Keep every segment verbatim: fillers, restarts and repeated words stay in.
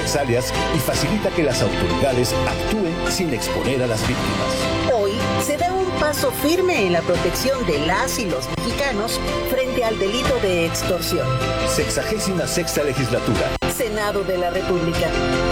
represalias y facilita que las autoridades actúen sin exponer a las víctimas. Hoy se da un paso firme en la protección de las y los mexicanos frente al delito de extorsión. Sexagésima sexta legislatura. Senado de la República.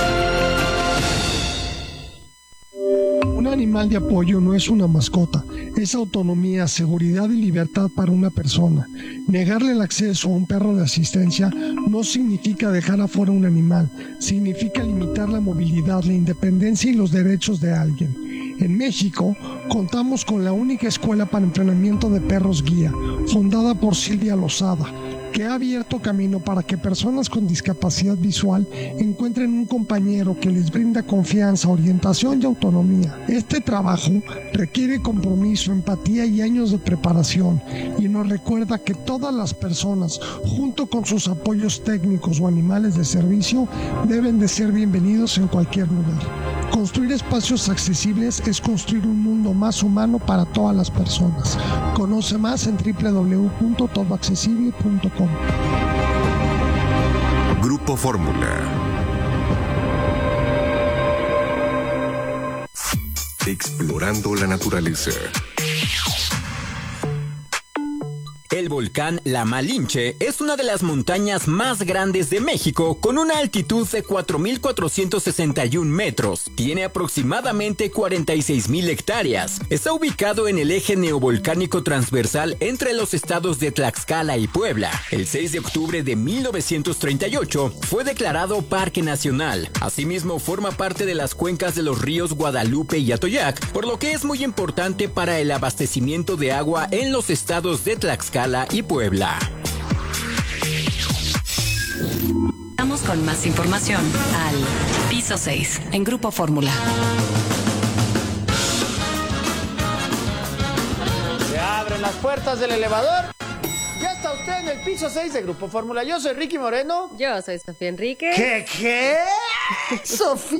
Un animal de apoyo no es una mascota, es autonomía, seguridad y libertad para una persona. Negarle el acceso a un perro de asistencia no significa dejar afuera un animal, significa limitar la movilidad, la independencia y los derechos de alguien. En México, contamos con la única escuela para entrenamiento de perros guía, fundada por Silvia Lozada, que ha abierto camino para que personas con discapacidad visual encuentren un compañero que les brinda confianza, orientación y autonomía. Este trabajo requiere compromiso, empatía y años de preparación, y nos recuerda que todas las personas, junto con sus apoyos técnicos o animales de servicio, deben de ser bienvenidos en cualquier lugar. Construir espacios accesibles es construir un mundo más humano para todas las personas. Conoce más en doble u doble u doble u punto todo accesible punto com. Grupo Fórmula. Explorando la naturaleza. El volcán La Malinche es una de las montañas más grandes de México, con una altitud de cuatro mil cuatrocientos sesenta y un metros. Tiene aproximadamente cuarenta y seis mil hectáreas. Está ubicado en el eje neovolcánico transversal entre los estados de Tlaxcala y Puebla. El seis de octubre de mil novecientos treinta y ocho fue declarado Parque Nacional. Asimismo, forma parte de las cuencas de los ríos Guadalupe y Atoyac, por lo que es muy importante para el abastecimiento de agua en los estados de Tlaxcala y Puebla. Vamos con más información al Piso seis en Grupo Fórmula. Se abren las puertas del elevador. Ya está usted en el piso seis de Grupo Fórmula. Yo soy Ricky Moreno. Yo soy Sofía Enrique. ¿Qué? ¿Qué? ¡Sofía!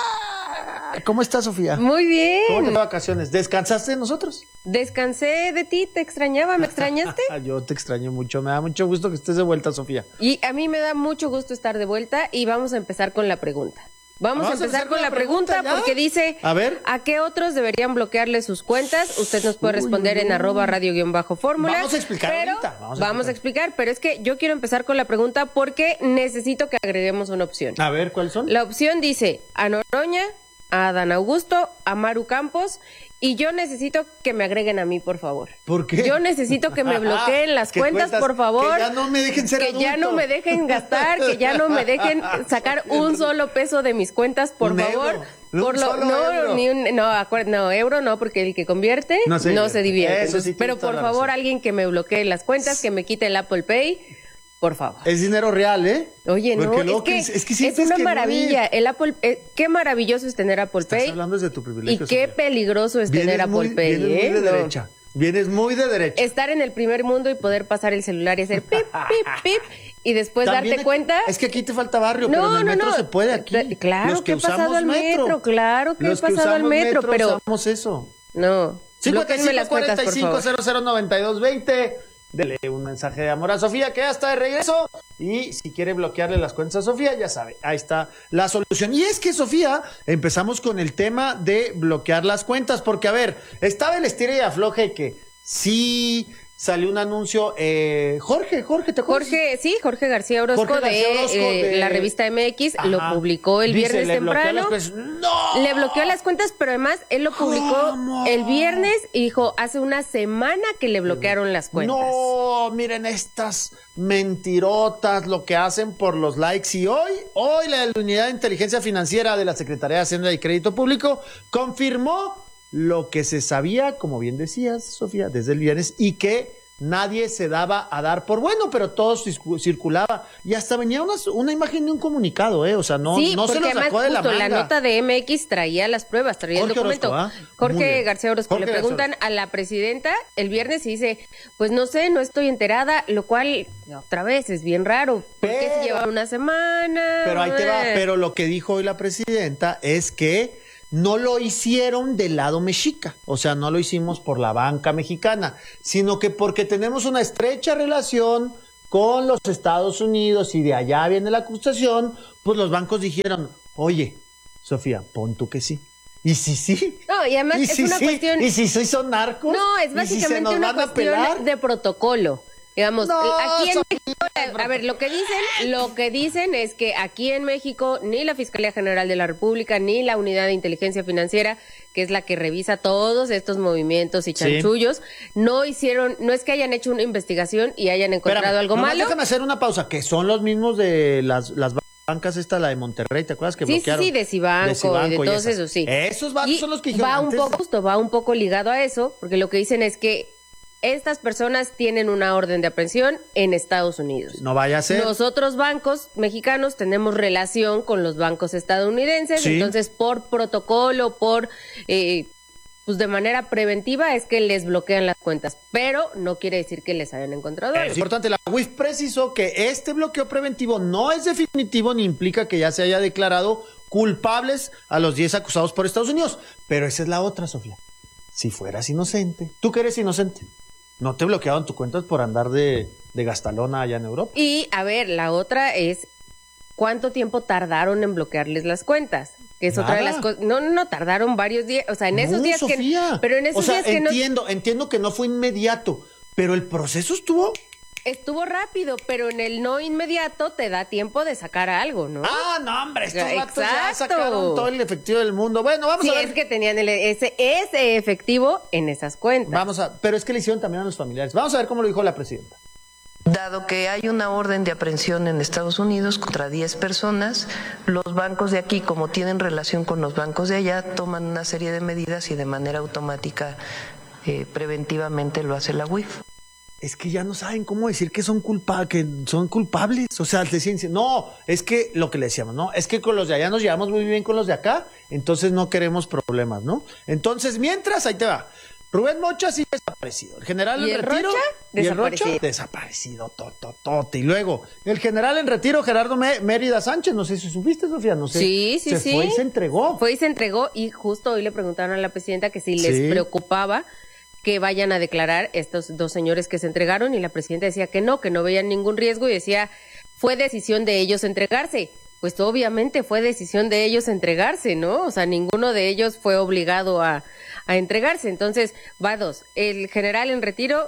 ¿Cómo estás, Sofía? Muy bien. ¿Cómo te fue de vacaciones? ¿Descansaste de nosotros? Descansé de ti, te extrañaba, ¿me extrañaste? Yo te extraño mucho, me da mucho gusto que estés de vuelta, Sofía. Y a mí me da mucho gusto estar de vuelta y vamos a empezar con la pregunta. Vamos, vamos a, empezar a empezar con, con la pregunta, pregunta porque dice, a ver, ¿a qué otros deberían bloquearle sus cuentas? Usted nos puede responder Uy, en no. arroba radio-fórmula. Vamos a explicar pero, ahorita. Vamos, a, vamos a explicar, pero es que yo quiero empezar con la pregunta porque necesito que agreguemos una opción. A ver, ¿cuáles son? La opción dice a Noroña, a Adán Augusto, a Maru Campos, y yo necesito que me agreguen a mí, por favor. ¿Por qué? Yo necesito que me bloqueen las cuentas, cuentas, por favor. Que ya no me dejen ser Que adulto. ya no me dejen gastar, que ya no me dejen sacar un solo peso de mis cuentas, por un favor. Euro. No, por lo, no, euro. ni un, no, acuer, no, euro no, porque el que convierte no se, no se divierte. Eso sí, pero por favor, alguien que me bloquee las cuentas, que me quite el Apple Pay. Por favor. Es dinero real, ¿eh? Oye, Porque no, es que, es, que es una maravilla. No es. El Apple, eh, qué maravilloso es tener Apple Estás Pay. hablando desde tu privilegio. Y qué Sofía. peligroso es vienes tener muy, Apple Pay, vienes ¿eh? muy de no. derecha. Vienes muy de derecha. Estar en el primer mundo y poder pasar el celular y hacer pip, pip, pip. Y después También darte cuenta. Es que aquí te falta barrio, no, pero en el no, metro no. se puede aquí. Claro que he pasado al metro. metro. Claro que Los he pasado que al metro, metro, pero. Usamos eso. No. cincuenta y cinco, cuarenta y cinco, cero cero noventa y dos veinte. Dele un mensaje de amor a Sofía, que ya está de regreso. Y si quiere bloquearle las cuentas a Sofía, ya sabe, ahí está la solución. Y es que, Sofía, empezamos con el tema de bloquear las cuentas. Porque, a ver, estaba el estira y afloje que sí salió un anuncio. Eh, Jorge, Jorge, ¿te acuerdas? Jorge, sí, Jorge García Orozco, Jorge García de, Orozco eh, de... la revista M X, Ajá. lo publicó el Dice, viernes le temprano. Las ¡No! Le bloqueó las cuentas, pero además él lo publicó ¿Cómo? el viernes y dijo, hace una semana que le bloquearon las cuentas. No, miren estas mentirotas lo que hacen por los likes. Y hoy, hoy la Unidad de Inteligencia Financiera de la Secretaría de Hacienda y Crédito Público confirmó lo que se sabía, como bien decías, Sofía, desde el viernes, y que nadie se daba a dar por bueno, pero todo circulaba y hasta venía una, una imagen de un comunicado, ¿eh? O sea, no, sí, no se lo sacó de la manga. La nota de M X traía las pruebas, traía Jorge el documento. Orozco, ¿eh? Jorge García Orozco. Jorge le preguntan García. a la presidenta el viernes y dice, pues no sé, no estoy enterada, lo cual otra vez es bien raro. Porque pero, se lleva una semana. Pero ahí te va, pero lo que dijo hoy la presidenta es que no lo hicieron del lado mexica, o sea, no lo hicimos por la banca mexicana, sino que porque tenemos una estrecha relación con los Estados Unidos y de allá viene la acusación, pues los bancos dijeron, oye, Sofía, pon tú que sí. ¿Y si sí? No, y además ¿Y es si una sí? cuestión... ¿Y si soy son narcos? No, es básicamente ¿Y si una cuestión de protocolo. Digamos, no, aquí en México, a ver, lo que dicen, lo que dicen es que aquí en México ni la Fiscalía General de la República ni la Unidad de Inteligencia Financiera, que es la que revisa todos estos movimientos y chanchullos, sí. no hicieron, no es que hayan hecho una investigación y hayan encontrado Espérame, algo malo. Déjame hacer una pausa, que son los mismos de las las bancas esta, la de Monterrey, ¿te acuerdas que sí, bloquearon? Sí, sí, de Cibanco, de, Cibanco, de todos esos, sí. Esos bancos son los que dijeron va antes. un poco, justo, va un poco ligado a eso, porque lo que dicen es que estas personas tienen una orden de aprehensión en Estados Unidos. No vaya a ser. Los otros bancos mexicanos tenemos relación con los bancos estadounidenses, sí. entonces por protocolo, por... Eh, pues de manera preventiva es que les bloquean las cuentas, pero no quiere decir que les hayan encontrado algo. Es importante, la U I F precisó que este bloqueo preventivo no es definitivo ni implica que ya se haya declarado culpables a los diez acusados por Estados Unidos. Pero esa es la otra, Sofía. Si fueras inocente, tú que eres inocente, no te bloquearon tus cuentas por andar de, de gastalona allá en Europa. Y, a ver, la otra es, ¿cuánto tiempo tardaron en bloquearles las cuentas? Que es Nada. otra de las cosas. No, no, no, tardaron varios días. O sea, en esos no, días Sofía. que. Pero en esos o sea, días que entiendo, no. Entiendo que no fue inmediato, pero el proceso estuvo. Estuvo rápido, pero en el no inmediato te da tiempo de sacar algo, ¿no? Ah, no, hombre, estos vatos ya sacaron todo el efectivo del mundo. Bueno, vamos sí, a ver. Sí, es que tenían el, ese, ese efectivo en esas cuentas. Vamos a, pero es que le hicieron también a los familiares. Vamos a ver cómo lo dijo la presidenta. Dado que hay una orden de aprehensión en Estados Unidos contra diez personas, los bancos de aquí, como tienen relación con los bancos de allá, toman una serie de medidas y de manera automática, eh, preventivamente lo hace la U I F. Es que ya no saben cómo decir que son culpa, que son culpables. O sea, decían, no, es que lo que le decíamos, ¿no? Es que con los de allá nos llevamos muy bien con los de acá, entonces no queremos problemas, ¿no? Entonces, mientras, ahí te va. Rubén Mocha sigue desaparecido. El general en ¿Y el retiro. Rocha? Y el Desaparecido. Rocha desaparecido, tototote. Y luego, el general en retiro, Gerardo Mérida Sánchez, no sé si supiste, Sofía, no sé. Sí, sí, se sí. fue y se entregó. Fue y se entregó y justo hoy le preguntaron a la presidenta que si les Sí. preocupaba que vayan a declarar estos dos señores que se entregaron y la presidenta decía que no, que no veían ningún riesgo y decía, fue decisión de ellos entregarse. Pues obviamente fue decisión de ellos entregarse, ¿no? O sea, ninguno de ellos fue obligado a, a entregarse. Entonces, va dos. El general en retiro,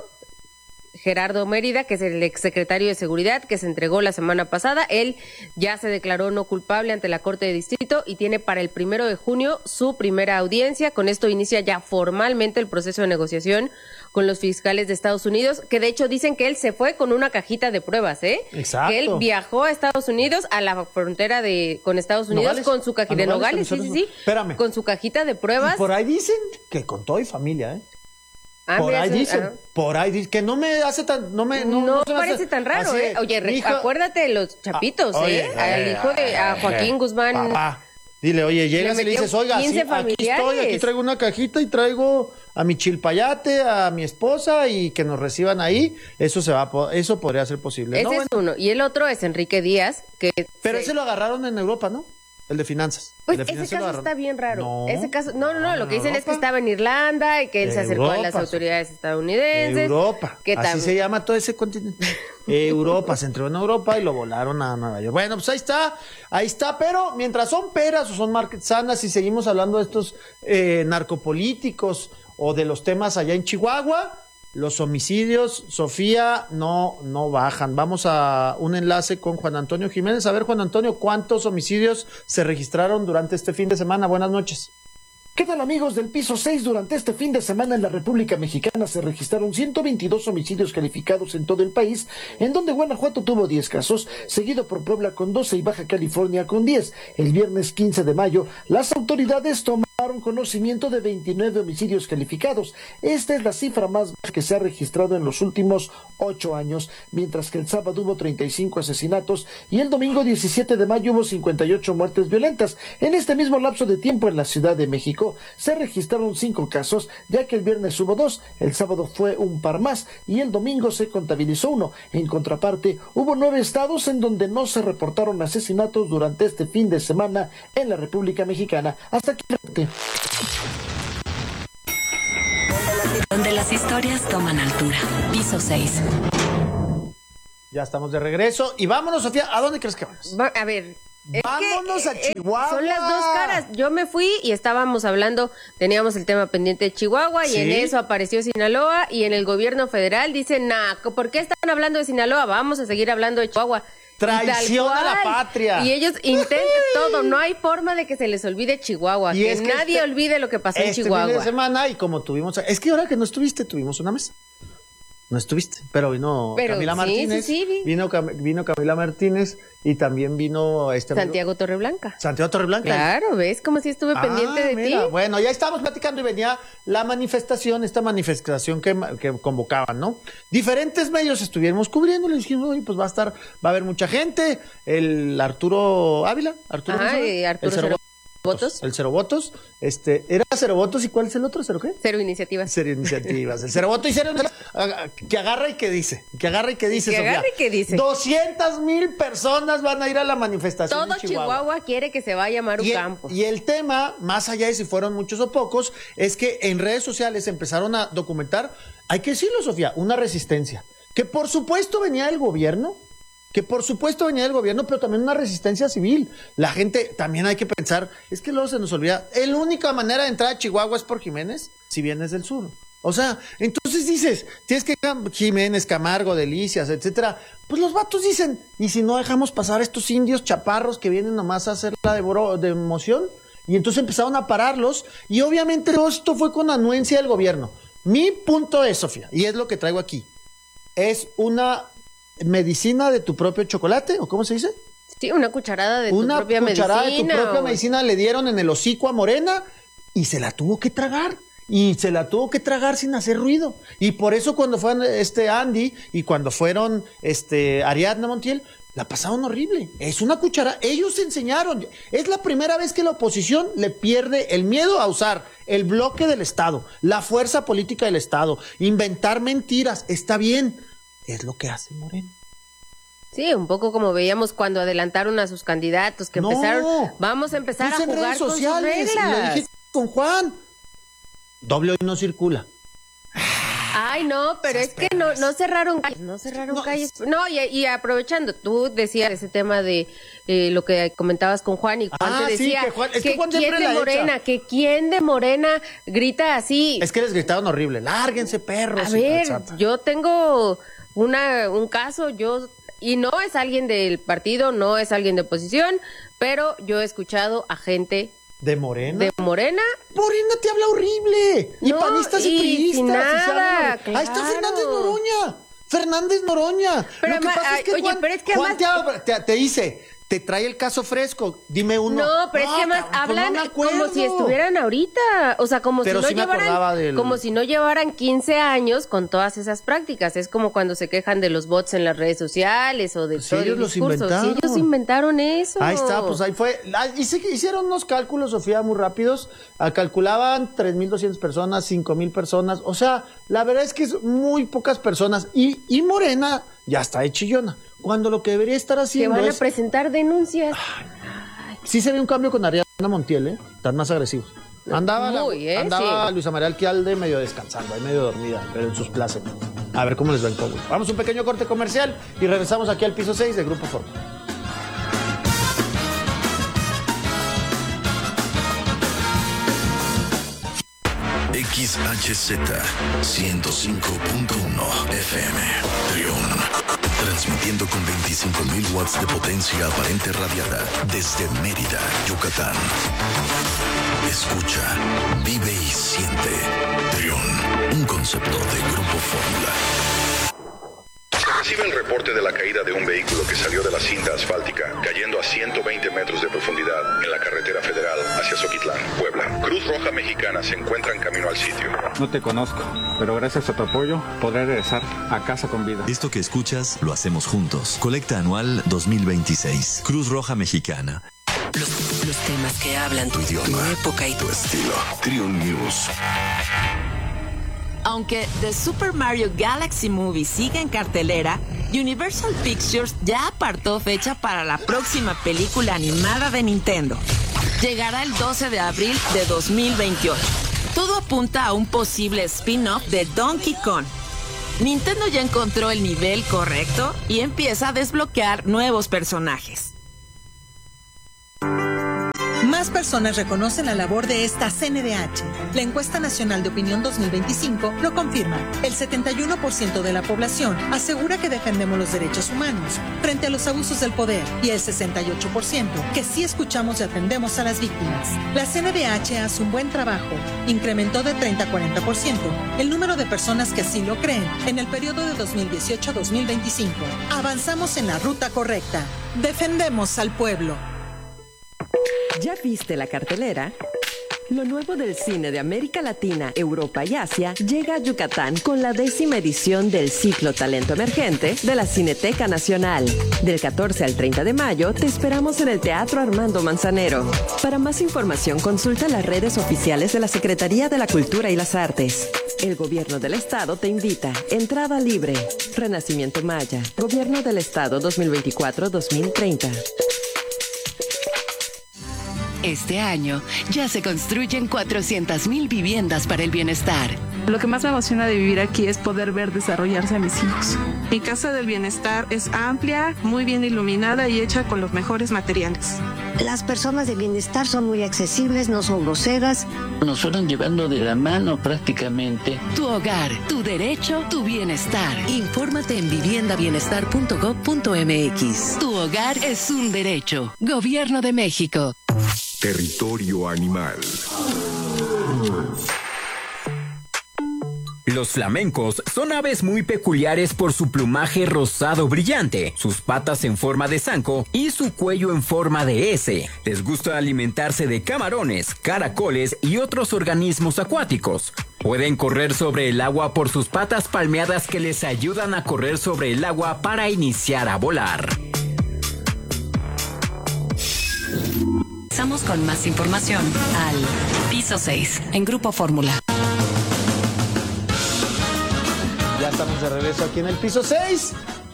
Gerardo Mérida, que es el exsecretario de Seguridad, que se entregó la semana pasada, él ya se declaró no culpable ante la Corte de Distrito y tiene para el primero de junio su primera audiencia. Con esto inicia ya formalmente el proceso de negociación con los fiscales de Estados Unidos, que de hecho dicen que él se fue con una cajita de pruebas, ¿eh? Exacto. Que él viajó a Estados Unidos, a la frontera de con Estados Unidos, ¿Nogales? con su cajita de Nogales, sí, sí, sí. Espérame. Con su cajita de pruebas. Y por ahí dicen que con todo y familia, ¿eh? Ah, por mira, ahí eso- dicen, ajá. por ahí dicen, que no me hace tan, no me, no, No, no se me hace parece tan raro, así, ¿eh? Oye, re- hija- acuérdate de los chapitos, Ah, oye, ¿eh? Al hijo de a Joaquín Guzmán. Papá, dile, oye, llegas Le y le metió dices, oiga, sí, quince aquí estoy, familiares. aquí traigo una cajita y traigo a mi chilpayate, a mi esposa y que nos reciban ahí, eso se va, a po- eso podría ser posible. Ese ¿no? es Bueno, uno. Y el otro es Enrique Díaz, que... pero se- ese lo agarraron en Europa, ¿no? El de finanzas. Pues El de ese finanzas lo caso agarraron. está bien raro. No, ese caso, no, no, no, lo que dicen es que Europa. estaba en Irlanda y que él se acercó a las Europa, autoridades estadounidenses. Europa. Que Así tam- se llama todo ese continente. Europa, se entró en Europa y lo volaron a Nueva York. Bueno, pues ahí está, ahí está, pero mientras son peras o son manzanas y seguimos hablando de estos eh, narcopolíticos o de los temas allá en Chihuahua, los homicidios, Sofía, no, no bajan. Vamos a un enlace con Juan Antonio Jiménez. A ver, Juan Antonio, ¿cuántos homicidios se registraron durante este fin de semana? Buenas noches. ¿Qué tal, amigos del piso seis? Durante este fin de semana en la República Mexicana se registraron ciento veintidós homicidios calificados en todo el país, en donde Guanajuato tuvo diez casos, seguido por Puebla con doce y Baja California con diez. El viernes quince de mayo, las autoridades tomaron conocimiento de veintinueve homicidios calificados. Esta es la cifra más baja que se ha registrado en los últimos ocho años, mientras que el sábado hubo treinta y cinco asesinatos y el domingo diecisiete de mayo hubo cincuenta y ocho muertes violentas. En este mismo lapso de tiempo en la Ciudad de México se registraron cinco casos, ya que el viernes hubo dos, el sábado fue un par más y el domingo se contabilizó uno. En contraparte, hubo nueve estados en donde no se reportaron asesinatos durante este fin de semana en la República Mexicana. Hasta aquí. Donde las historias toman altura. Piso seis. Ya estamos de regreso y vámonos, Sofía. ¿A dónde crees que vamos? Va- A ver, Es Vámonos que, a Chihuahua. Eh, son las dos caras. Yo me fui y estábamos hablando, teníamos el tema pendiente de Chihuahua y ¿Sí? en eso apareció Sinaloa y en el gobierno federal dicen, nah, ¿por qué están hablando de Sinaloa? Vamos a seguir hablando de Chihuahua. Traición a la patria. Y ellos intentan todo, no hay forma de que se les olvide Chihuahua, Y que, es que nadie este- olvide lo que pasó en Este Chihuahua. fin de semana, y como tuvimos, es que ahora que no estuviste, tuvimos una mesa. No estuviste, pero vino Pero Camila sí, Martínez, sí, sí, vi. vino, Cam- vino Camila Martínez y también vino este amigo- Santiago Torreblanca. Santiago Torreblanca. Claro, ¿ves? Como si estuve Ah, pendiente de mira, ti. Bueno, ya estábamos platicando y venía la manifestación, esta manifestación que, que convocaban, ¿no? Diferentes medios estuvimos cubriendo, le dijimos, oye, pues va a estar, va a haber mucha gente, el Arturo Ávila, Arturo, ¿cómo se Ajá, llama? y Arturo El Cero Cero Votos. El Cero Votos, este, ¿era Cero Votos y cuál es el otro? ¿Cero qué? Cero iniciativas. Cero Iniciativas. El Cero Voto y Cero que agarra y que dice, que agarra y que dice, Que Sofía. agarra y que dice. doscientas mil personas van a ir a la manifestación Todo en Chihuahua. Chihuahua quiere que se vaya Maru Y el, Campos. y el tema, más allá de si fueron muchos o pocos, es que en redes sociales empezaron a documentar, hay que decirlo, Sofía, una resistencia, que por supuesto venía del gobierno, que por supuesto venía del gobierno, pero también una resistencia civil. La gente, también hay que pensar, es que luego se nos olvida, la única manera de entrar a Chihuahua es por Jiménez, si vienes del sur. O sea, entonces dices, tienes que Jiménez, Camargo, Delicias, etcétera. Pues los vatos dicen, ¿y si no dejamos pasar a estos indios chaparros que vienen nomás a hacer la de, bro- de emoción? Y entonces empezaron a pararlos, y obviamente todo esto fue con anuencia del gobierno. Mi punto es, Sofía, y es lo que traigo aquí, es una medicina de tu propio chocolate, ¿o cómo se dice? Sí, una cucharada de Una tu propia cucharada medicina. de tu propia o- medicina le dieron en el hocico a Morena y se la tuvo que tragar. Y se la tuvo que tragar sin hacer ruido. Y por eso cuando fue este Andy y cuando fueron este Ariadna Montiel, la pasaron horrible. Es una cucharada. Ellos se enseñaron. Es la primera vez que la oposición le pierde el miedo a usar el bloque del Estado, la fuerza política del Estado, inventar mentiras. Está bien. Es lo que hace Morena. Sí, un poco como veíamos cuando adelantaron a sus candidatos, que No. empezaron, vamos a empezar Puse a en jugar redes con sus sociales, y lo reglas. dije con Juan. Doble hoy no circula. Ay, no, pero es que no, no cerraron calles, no cerraron No, calles. No, y, y aprovechando, tú decías ese tema de eh, lo que comentabas con Juan, y Juan Ah, te sí, decía que Juan- es que que Juan quién siempre de la Morena, echa. que quién de Morena grita así. Es que les gritaron horrible. Lárguense, perros. A y ver, etcétera. yo tengo una un caso, yo y no es alguien del partido, no es alguien de oposición, pero yo he escuchado a gente ¿De Morena? de Morena. Morena te habla horrible. Y No, panistas y, y priistas. sin y se nada, hablan- Ahí está claro. Fernández Noroña. Fernández Noroña. Pero Lo que además- pasa es que oye, Juan, pero es que Juan además- te, habla- te- te dice, te trae el caso fresco. Dime uno. No, pero es que además cabrón, pues hablan no me como acuerdo. si estuvieran ahorita, o sea, como Pero si no sí me acordaba llevaran, del- como si no llevaran quince años con todas esas prácticas. Es como cuando se quejan de los bots en las redes sociales o de Pues todo ellos el los discurso. inventaron. Sí, ellos inventaron eso. Ahí está, pues ahí fue. Ah, y sí que hicieron unos cálculos, Sofía, muy rápidos. Ah, calculaban tres mil doscientas personas, cinco mil personas. O sea, la verdad es que es muy pocas personas. Y, y Morena ya está de chillona. Cuando lo que debería estar Que haciendo van a es... presentar denuncias. Sí se ve un cambio con Ariadna Montiel, ¿eh? Están más agresivos. Andaba, la- Muy, ¿eh? andaba Sí. Luisa María Alquialde medio descansando, ahí medio dormida, pero en sus plazas. A ver cómo les va el todo. Vamos a un pequeño corte comercial y regresamos aquí al piso seis de Grupo Fórmula. X H Z ciento cinco punto uno F M Trión, transmitiendo con veinticinco mil watts de potencia aparente radiada desde Mérida, Yucatán. Escucha, vive y siente. Trión, un concepto de Grupo Fórmula. Se recibe el reporte de la caída de un vehículo que salió de la cinta asfáltica, cayendo a ciento veinte metros de profundidad en la carretera federal hacia Zoquitlán, Puebla. Cruz Roja Mexicana se encuentra en camino al sitio. No te conozco, pero gracias a tu apoyo podré regresar a casa con vida. Esto que escuchas lo hacemos juntos. Colecta anual dos mil veintiséis. Cruz Roja Mexicana. Los, los temas que hablan tu idioma, tu época y tu estilo. Trión News. Aunque The Super Mario Galaxy Movie sigue en cartelera, Universal Pictures ya apartó fecha para la próxima película animada de Nintendo. Llegará el doce de abril de dos mil veintiocho. Todo apunta a un posible spin-off de Donkey Kong. Nintendo ya encontró el nivel correcto y empieza a desbloquear nuevos personajes. Más personas reconocen la labor de esta C N D H. La encuesta nacional de opinión dos mil veinticinco lo confirma. El setenta y uno por ciento de la población asegura que defendemos los derechos humanos frente a los abusos del poder y el sesenta y ocho por ciento que sí escuchamos y atendemos a las víctimas. La C N D H hace un buen trabajo. Incrementó de treinta a cuarenta por ciento el número de personas que así lo creen en el periodo de dos mil dieciocho a dos mil veinticinco. Avanzamos en la ruta correcta. Defendemos al pueblo. ¿Ya viste la cartelera? Lo nuevo del cine de América Latina, Europa y Asia llega a Yucatán con la décima edición del ciclo Talento Emergente de la Cineteca Nacional. Del catorce al treinta de mayo te esperamos en el Teatro Armando Manzanero. Para más información consulta las redes oficiales de la Secretaría de la Cultura y las Artes. El Gobierno del Estado te invita. Entrada libre. Renacimiento Maya. Gobierno del Estado dos mil veinticuatro a dos mil treinta. Este año ya se construyen cuatrocientas mil viviendas para el bienestar. Lo que más me emociona de vivir aquí es poder ver desarrollarse a mis hijos. Mi casa del bienestar es amplia, muy bien iluminada y hecha con los mejores materiales. Las personas de bienestar son muy accesibles, no son groseras. Nos fueron llevando de la mano prácticamente. Tu hogar, tu derecho, tu bienestar. Infórmate en vivienda bienestar punto gob punto eme equis. Tu hogar es un derecho. Gobierno de México. Territorio animal. Los flamencos son aves muy peculiares por su plumaje rosado brillante, sus patas en forma de zanco y su cuello en forma de S. Les gusta alimentarse de camarones, caracoles y otros organismos acuáticos. Pueden correr sobre el agua por sus patas palmeadas que les ayudan a correr sobre el agua para iniciar a volar. Estamos con más información al Piso seis en Grupo Fórmula. Ya estamos de regreso aquí en el Piso seis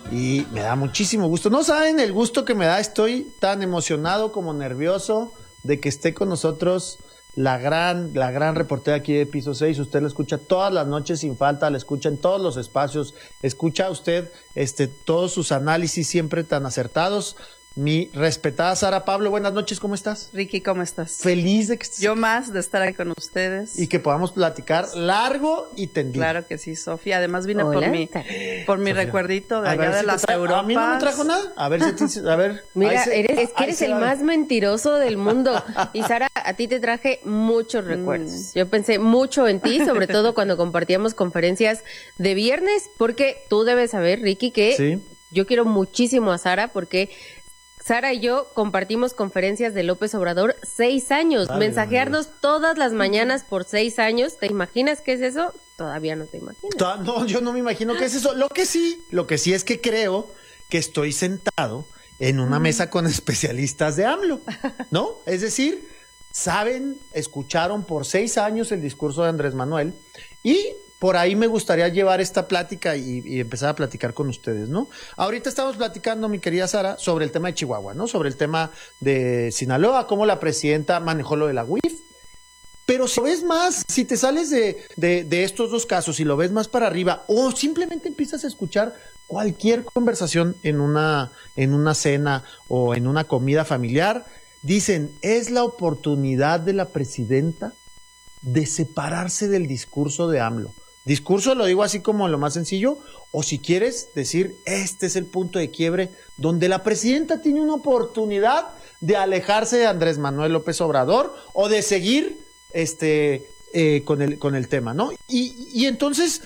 y me da muchísimo gusto. No saben el gusto que me da, estoy tan emocionado como nervioso de que esté con nosotros la gran, la gran reportera aquí de Piso seis. Usted la escucha todas las noches sin falta, la escucha en todos los espacios, escucha usted este, todos sus análisis siempre tan acertados. Mi respetada Sara Pablo, buenas noches, ¿cómo estás? Ricky, ¿cómo estás? Feliz de que estés. Yo más de estar aquí con ustedes. Y que podamos platicar largo y tendido. Claro que sí, Sofía. Además vine Hola. por mi, por mi Sofía. recuerdito de A allá ver de si las te tra- Europas. A mí no me trajo nada. A ver si te, a ver. Mira, se- eres, es que ahí eres se el va. más mentiroso del mundo. Y Sara, a ti te traje muchos recuerdos. Yo pensé mucho en ti, sobre todo cuando compartíamos conferencias de viernes, porque tú debes saber, Ricky, que Sí. yo quiero muchísimo a Sara porque Sara y yo compartimos conferencias de López Obrador seis años, Válgame mensajearnos todas las mañanas por seis años. ¿Te imaginas qué es eso? Todavía no te imaginas. Ta- No, yo no me imagino qué es eso. Lo que sí, lo que sí es que creo que estoy sentado en una mesa con especialistas de AMLO, ¿no? Es decir, saben, escucharon por seis años el discurso de Andrés Manuel y por ahí me gustaría llevar esta plática y, y empezar a platicar con ustedes, ¿no? Ahorita estamos platicando, mi querida Sara, sobre el tema de Chihuahua, ¿no? Sobre el tema de Sinaloa, cómo la presidenta manejó lo de la U I F. Pero si lo ves más, si te sales de, de, de estos dos casos y lo ves más para arriba, o simplemente empiezas a escuchar cualquier conversación en una, en una cena o en una comida familiar, dicen, es la oportunidad de la presidenta de separarse del discurso de AMLO. Discurso lo digo así como lo más sencillo, o si quieres decir, este es el punto de quiebre donde la presidenta tiene una oportunidad de alejarse de Andrés Manuel López Obrador o de seguir este eh, con el con el tema, ¿no? Y, y entonces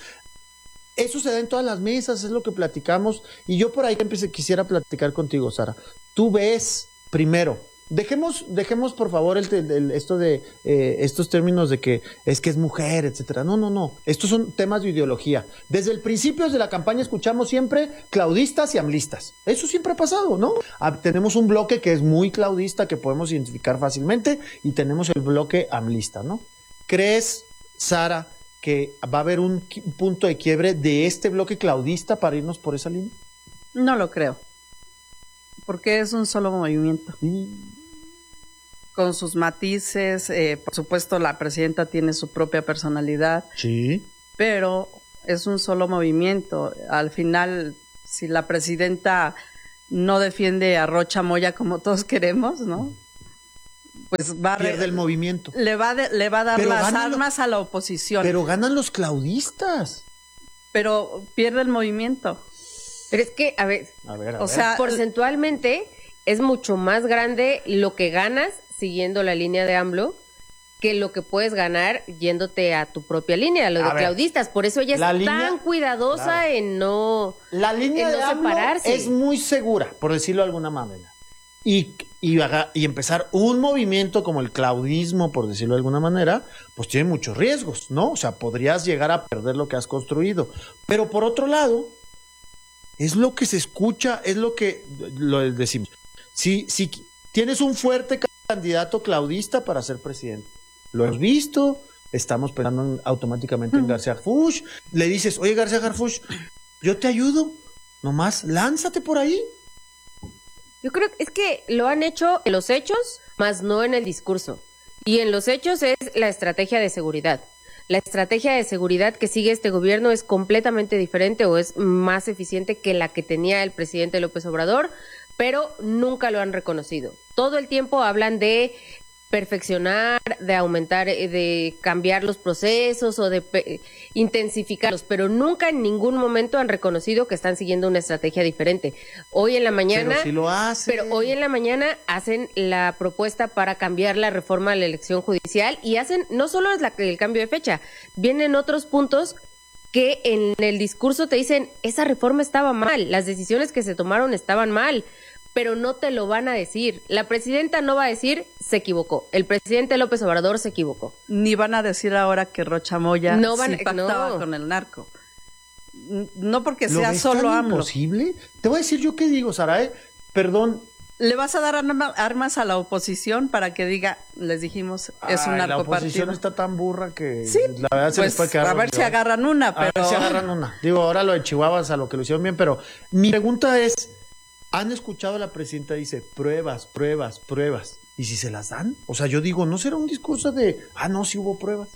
eso se da en todas las mesas, es lo que platicamos, y yo por ahí empecé, quisiera platicar contigo, Sara. Tú ves primero. Dejemos, dejemos por favor el, el, esto de eh, estos términos de que es que es mujer, etcétera. No, no, no. Estos son temas de ideología. Desde el principio de la campaña escuchamos siempre claudistas y amlistas. Eso siempre ha pasado, ¿no? Ah, tenemos un bloque que es muy claudista que podemos identificar fácilmente y tenemos el bloque amlista, ¿no? ¿Crees, Sara, que va a haber un qui- punto de quiebre de este bloque claudista para irnos por esa línea? No lo creo. Porque es un solo movimiento. Con sus matices, eh, por supuesto la presidenta tiene su propia personalidad. Sí. Pero es un solo movimiento. Al final, si la presidenta no defiende a Rocha Moya como todos queremos, ¿no? pues va a pierde el movimiento. Le va, de, le va a dar pero las armas lo, a la oposición. Pero ganan los claudistas. Pero pierde el movimiento. Pero es que, a ver, a ver, a o ver. sea, porcentualmente es mucho más grande lo que ganas siguiendo la línea de AMLO que lo que puedes ganar yéndote a tu propia línea, lo de ver, claudistas. Por eso ella es tan línea, cuidadosa claro. en no La línea en de no AMLO separarse. Es muy segura, por decirlo de alguna manera. Y, y, y empezar un movimiento como el claudismo, por decirlo de alguna manera, pues tiene muchos riesgos, ¿no? O sea, podrías llegar a perder lo que has construido. Pero por otro lado, es lo que se escucha, es lo que lo decimos. Si, si tienes un fuerte candidato claudista para ser presidente, lo hemos visto, estamos pensando en, automáticamente en García Harfuch, le dices, oye García Harfuch, yo te ayudo, nomás lánzate por ahí. Yo creo que es que lo han hecho en los hechos, más no en el discurso. Y en los hechos es la estrategia de seguridad. La estrategia de seguridad que sigue este gobierno es completamente diferente o es más eficiente que la que tenía el presidente López Obrador, pero nunca lo han reconocido. Todo el tiempo hablan de perfeccionar, de aumentar, de cambiar los procesos o de pe- intensificarlos, pero nunca en ningún momento han reconocido que están siguiendo una estrategia diferente. Hoy en la mañana, pero, si lo hacen. pero hoy en la mañana hacen la propuesta para cambiar la reforma a la elección judicial y hacen no solo es la, el cambio de fecha, vienen otros puntos que en el discurso te dicen esa reforma estaba mal, las decisiones que se tomaron estaban mal, pero no te lo van a decir. La presidenta no va a decir se equivocó. El presidente López Obrador se equivocó. Ni van a decir ahora que Rocha Moya no van, sí pactaba no. con el narco. No porque ¿Lo sea ves solo tan AMLO. Imposible? Te voy a decir yo qué digo, Sarae. Perdón. ¿Le vas a dar arma, armas a la oposición para que diga, les dijimos, es Ay, un narcopartido? La oposición está tan burra que sí, la verdad se pues, les puede quedar. A ver si agarran una, pero... A ver si agarran una. Digo, ahora lo de Chihuahua a lo que lo hicieron bien, pero mi pregunta es, ¿han escuchado a la presidenta dice pruebas, pruebas, pruebas? ¿Y si se las dan? O sea, yo digo, ¿no será un discurso de, ah, no, sí hubo pruebas?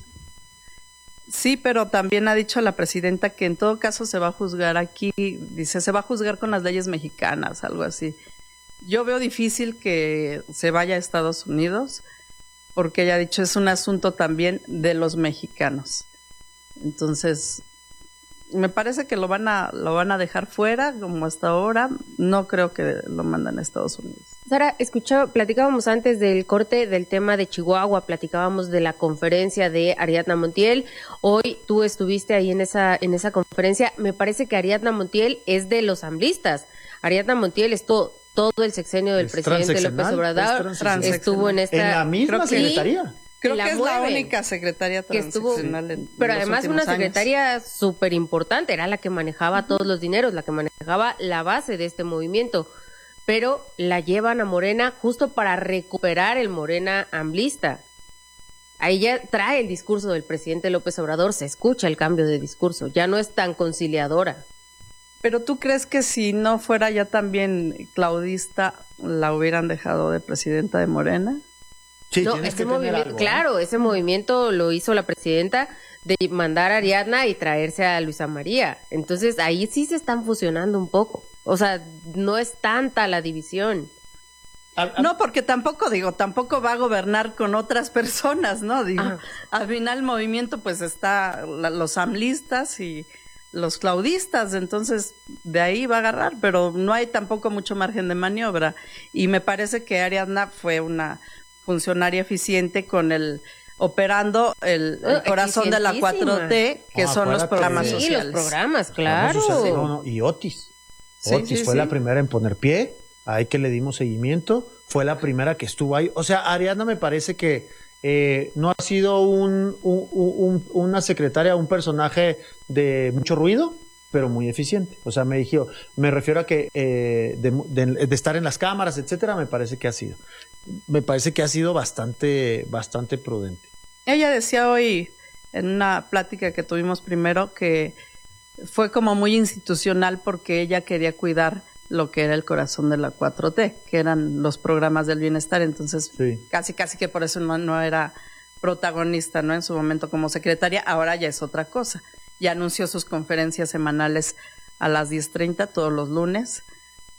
Sí, pero también ha dicho la presidenta que en todo caso se va a juzgar aquí, dice, se va a juzgar con las leyes mexicanas, algo así. Yo veo difícil que se vaya a Estados Unidos, porque ella ha dicho, es un asunto también de los mexicanos. Entonces, me parece que lo van a lo van a dejar fuera, como hasta ahora. No creo que lo mandan a Estados Unidos. Sara, escuchaba, platicábamos antes del corte del tema de Chihuahua, platicábamos de la conferencia de Ariadna Montiel. Hoy tú estuviste ahí en esa en esa conferencia. Me parece que Ariadna Montiel es de los amblistas. Ariadna Montiel estuvo todo el sexenio del es presidente López Obrador, estuvo en esta... En la misma secretaría. Creo la que es mueven, la única secretaria transaccional que estuvo, en, pero en además una secretaria súper importante, era la que manejaba uh-huh. todos los dineros, la que manejaba la base de este movimiento, pero la llevan a Morena justo para recuperar el Morena amblista. Ahí ya trae el discurso del presidente López Obrador, se escucha el cambio de discurso, ya no es tan conciliadora. Pero ¿tú crees que si no fuera ya también claudista, la hubieran dejado de presidenta de Morena? Sí, no, ese movimiento, algo, claro, ¿eh? Ese movimiento lo hizo la presidenta de mandar a Ariadna y traerse a Luisa María. Entonces ahí sí se están fusionando un poco. O sea, no es tanta la división. No, porque tampoco, digo, tampoco va a gobernar con otras personas, ¿no? Digo, ah. al final el movimiento pues está la, los amlistas y los claudistas, entonces de ahí va a agarrar, pero no hay tampoco mucho margen de maniobra. Y me parece que Ariadna fue una funcionaria eficiente con el operando el, el corazón de la cuatro T, que no, son los programas sí, sociales. Sí, los programas, claro. No, no, y Otis. Sí, Otis sí, fue sí. la primera en poner pie, ahí que le dimos seguimiento, fue la primera que estuvo ahí. O sea, Ariadna me parece que eh, no ha sido un, un, un, una secretaria, un personaje de mucho ruido, pero muy eficiente. O sea, me dijo, me refiero a que eh, de, de, de estar en las cámaras, etcétera, me parece que ha sido. Me parece que ha sido bastante, bastante prudente. Ella decía hoy en una plática que tuvimos primero que fue como muy institucional porque ella quería cuidar lo que era el corazón de la cuatro T, que eran los programas del bienestar, entonces sí. casi casi que por eso no, no era protagonista, ¿no? En su momento como secretaria, ahora ya es otra cosa. Ya anunció sus conferencias semanales a las diez treinta todos los lunes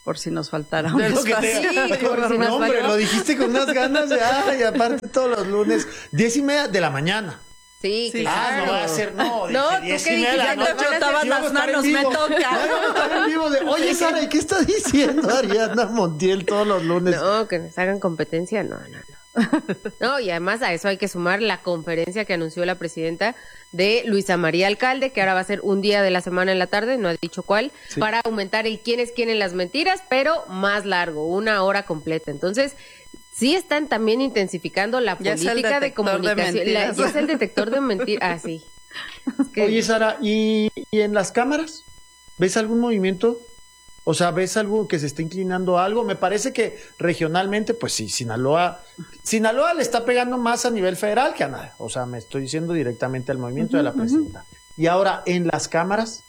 por si nos faltara un de lo que te, espacio. sí, por si no, hombre, lo dijiste con unas ganas de, ay, aparte todos los lunes, diez y media de la mañana. Sí, sí, claro. Ah, no va a ser, no, no, dije, ¿tú diez qué y media de la dijiste? noche. Te frotaban las manos, me toca. No, estar en vivo de, oye, Sara, ¿y qué está diciendo Ariadna Montiel todos los lunes? No, que nos hagan competencia, no, no, no. No, y además a eso hay que sumar la conferencia que anunció la presidenta de Luisa María Alcalde, que ahora va a ser un día de la semana en la tarde, no ha dicho cuál, sí, para aumentar el quién es quién en las mentiras, pero más largo, una hora completa. Entonces, sí están también intensificando la ya política de comunicación. De la, ya es el detector de mentiras. Ah, sí. Es que... Oye, Sara, ¿y, ¿y en las cámaras? ¿Ves algún movimiento? O sea, ¿ves algo que se está inclinando a algo? Me parece que regionalmente, pues sí, Sinaloa, Sinaloa le está pegando más a nivel federal que a nada. O sea, me estoy diciendo directamente al movimiento uh-huh, de la presidenta. Uh-huh. Y ahora, ¿en las cámaras?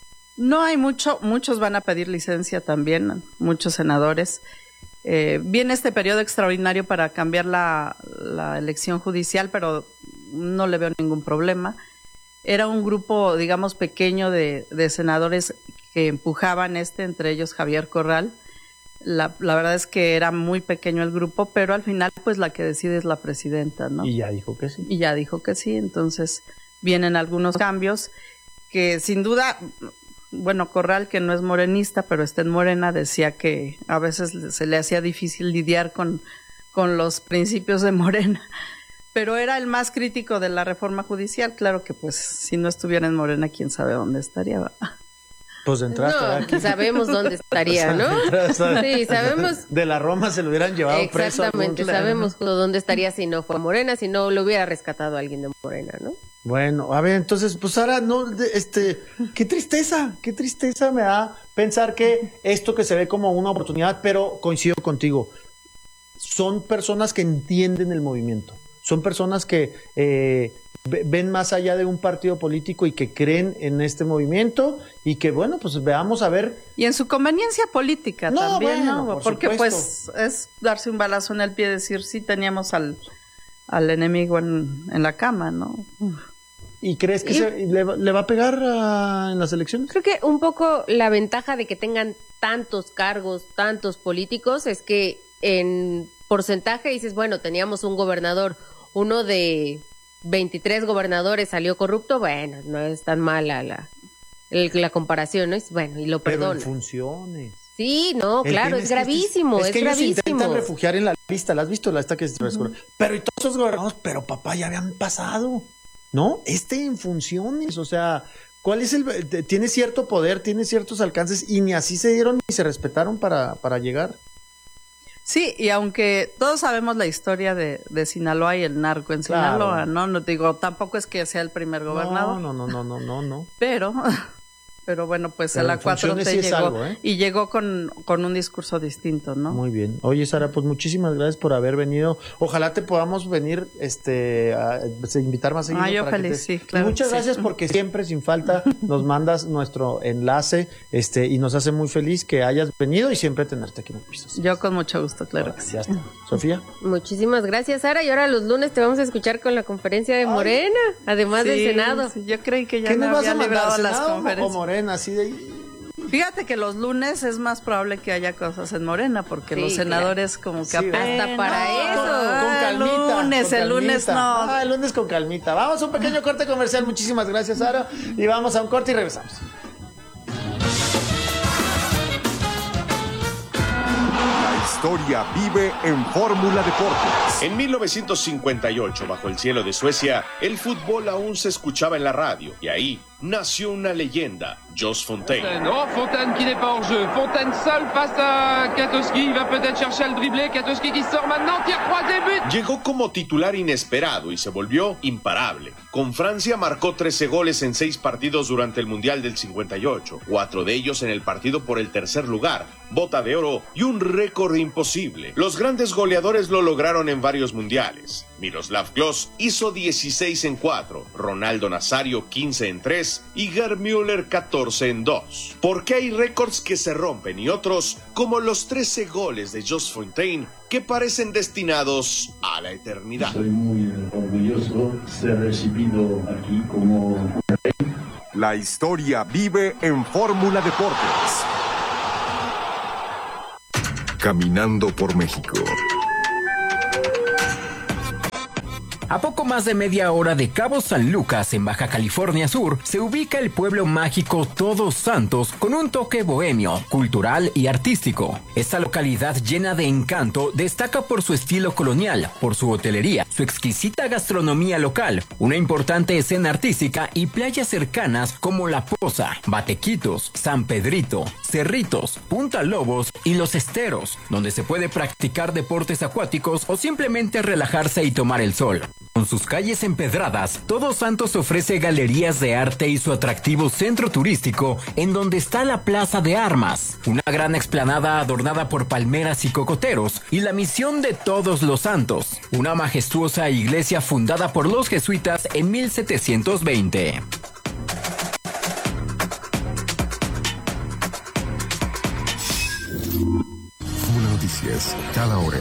No hay mucho, muchos van a pedir licencia también, muchos senadores. Eh, viene este periodo extraordinario para cambiar la, la elección judicial, pero no le veo ningún problema. Era un grupo, digamos, pequeño de, de senadores que empujaban este, entre ellos Javier Corral. La, la verdad es que era muy pequeño el grupo, pero al final pues la que decide es la presidenta, ¿no? Y ya dijo que sí. Y ya dijo que sí, entonces vienen algunos cambios que sin duda, bueno, Corral, que no es morenista, pero está en Morena, decía que a veces se le hacía difícil lidiar con, con los principios de Morena. Pero era el más crítico de la reforma judicial. Claro que pues si no estuviera en Morena, quién sabe dónde estaría, ¿va? Pues de entrada no, sabemos dónde estaría, ¿no? Sí, sabemos. De la Roma se lo hubieran llevado preso. Exactamente, sabemos dónde estaría si no fue Morena, si no lo hubiera rescatado alguien de Morena, ¿no? Bueno, a ver, entonces, pues ahora, no, este, qué tristeza, qué tristeza me da pensar que esto que se ve como una oportunidad, pero coincido contigo, son personas que entienden el movimiento, son personas que eh, ven más allá de un partido político y que creen en este movimiento y que, bueno, pues veamos a ver. Y en su conveniencia política no, también, bueno, ¿no? Por Porque supuesto. Pues es darse un balazo en el pie, decir, sí, teníamos al, al enemigo en, en la cama, ¿no? ¿Y crees que y, se, le, le va a pegar a, en las elecciones? Creo que un poco la ventaja de que tengan tantos cargos, tantos políticos, es que en porcentaje dices, bueno, teníamos un gobernador, uno de veintitrés gobernadores salió corrupto, bueno, no es tan mala la, la, la comparación, ¿no? Es bueno, y lo perdona. Pero en funciones. Sí, no, el claro, es, es gravísimo, es, es, es que gravísimo. Ellos intentan refugiar en la lista, ¿la has visto? La esta que es uh-huh. Pero y todos esos gobernadores, pero papá, ya habían pasado, ¿no? Este en funciones, o sea, ¿cuál es el...? Tiene cierto poder, tiene ciertos alcances y ni así se dieron ni se respetaron para, para llegar. Sí, y aunque todos sabemos la historia de, de Sinaloa y el narco en Sinaloa, claro. ¿no? No digo, tampoco es que sea el primer gobernador. No, no, no, no, no, no. Pero, pero bueno, pues pero a la cuatro T sí llegó algo, ¿eh? Y llegó con, con un discurso distinto, ¿no? Muy bien. Oye, Sara, pues muchísimas gracias por haber venido. Ojalá te podamos venir, este, a, a invitar más seguido. Ah, yo para feliz, te... sí, claro. Y muchas sí. gracias porque siempre, sin falta, nos mandas nuestro enlace, este, y nos hace muy feliz que hayas venido y siempre tenerte aquí en el piso. Yo con mucho gusto, claro bueno, que sí. Ya está. Sofía. Muchísimas gracias, Sara. Y ahora los lunes te vamos a escuchar con la conferencia de Morena, Ay, además sí, del Senado. Sí, yo creí que ya ¿Qué me nos vas había a mandar, librado Senado las conferencias. O Morena, así de... Fíjate que los lunes es más probable que haya cosas en Morena, porque sí, los senadores claro. como que sí, apenas... Hasta para no, eso. Con, con calmita. Lunes, con el lunes calmita. no. Ah, el lunes con calmita. Vamos a un pequeño corte comercial. Muchísimas gracias, Sara. Y vamos a un corte y regresamos. La historia vive en Fórmula Deportes. En mil novecientos cincuenta y ocho, bajo el cielo de Suecia, el fútbol aún se escuchaba en la radio. Y ahí nació una leyenda, Jos Fontaine. Oh, Fontaine qui n'est pas hors jeu. Fontaine seul face à Katowski. Il va peut-être chercher al dribblé. Katowski qui sort maintenant. Tire croisé, but. Llegó como titular inesperado y se volvió imparable. Con Francia marcó trece goles en seis partidos durante el Mundial del cincuenta y ocho. Cuatro de ellos en el partido por el tercer lugar, bota de oro y un récord imposible. Los grandes goleadores lo lograron en varios mundiales. Miroslav Klose hizo dieciséis en cuatro, Ronaldo Nazario quince en tres y Gerd Müller catorce en dos. Porque hay récords que se rompen y otros, como los trece goles de Jos Fontaine, que parecen destinados a la eternidad. Soy muy orgulloso de ser recibido aquí como rey. La historia vive en Fórmula Deportes. Caminando por México. A poco más de media hora de Cabo San Lucas, en Baja California Sur, se ubica el pueblo mágico Todos Santos con un toque bohemio, cultural y artístico. Esta localidad llena de encanto destaca por su estilo colonial, por su hotelería, su exquisita gastronomía local, una importante escena artística y playas cercanas como La Poza, Batequitos, San Pedrito, Cerritos, Punta Lobos y Los Esteros, donde se puede practicar deportes acuáticos o simplemente relajarse y tomar el sol. Con sus calles empedradas, Todos Santos ofrece galerías de arte y su atractivo centro turístico, en donde está la Plaza de Armas, una gran explanada adornada por palmeras y cocoteros, y la Misión de Todos los Santos, una majestuosa iglesia fundada por los jesuitas en mil setecientos veinte. Fórmula Noticias, cada hora.